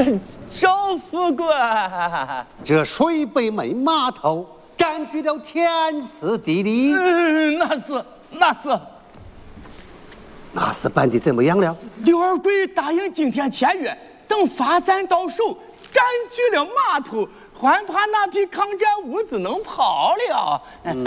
赵副官， 这水北门码头占据了天时地利。那是办的怎么样了？ 刘二贵答应今天签约，等发展到手，占据了码头，还怕那批抗战物资能跑了？